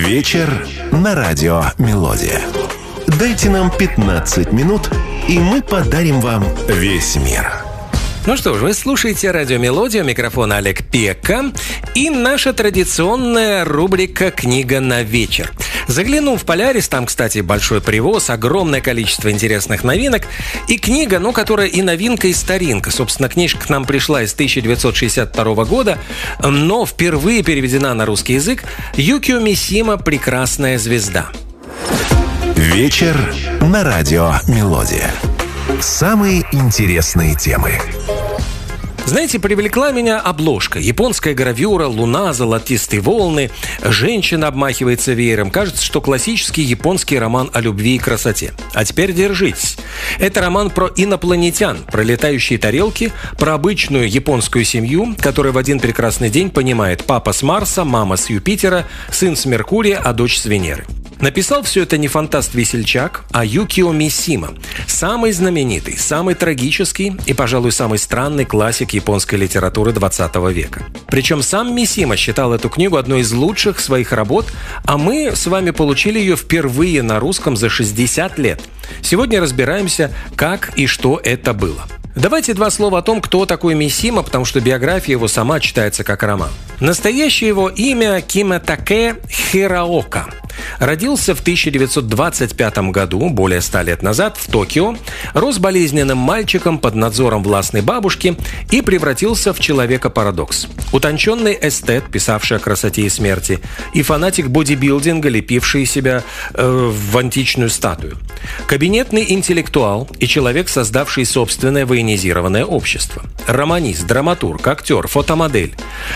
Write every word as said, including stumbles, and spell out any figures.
Вечер на радио «Мелодия». Дайте нам пятнадцать минут, и мы подарим вам весь мир. Ну что ж, вы слушаете радио «Мелодия», у микрофона Олег Пека и наша традиционная рубрика «Книга на вечер». Заглянув в Полярис, там, кстати, большой привоз, огромное количество интересных новинок. И книга, ну, которая и новинка, и старинка. Собственно, книжка к нам пришла из тысяча девятьсот шестьдесят второго года, но впервые переведена на русский язык. Юкио Мисима «Прекрасная звезда». Вечер на радио «Мелодия». Самые интересные темы. Знаете, привлекла меня обложка. Японская гравюра, луна, золотистые волны, женщина обмахивается веером. Кажется, что классический японский роман о любви и красоте. А теперь держитесь. Это роман про инопланетян, про летающие тарелки, про обычную японскую семью, которая в один прекрасный день понимает: папа с Марса, мама с Юпитера, сын с Меркурия, а дочь с Венеры. Написал все это не фантаст-весельчак, а Юкио Мисима. Самый знаменитый, самый трагический и, пожалуй, самый странный классик японской литературы двадцатого века. Причем сам Мисима считал эту книгу одной из лучших своих работ, а мы с вами получили ее впервые на русском за шестьдесят лет. Сегодня разбираемся, как и что это было. Давайте два слова о том, кто такой Мисима, потому что биография его сама читается как роман. Настоящее его имя Киматаке Хираока. Родился в тысяча девятьсот двадцать пятом году, более ста лет назад, в Токио, рос болезненным мальчиком под надзором властной бабушки и превратился в человека-парадокс. Утонченный эстет, писавший о красоте и смерти, и фанатик бодибилдинга, лепивший себя э, в античную статую. Кабинетный интеллектуал и человек, создавший собственное военизированное общество. Романист, драматург, актер, фотомодель.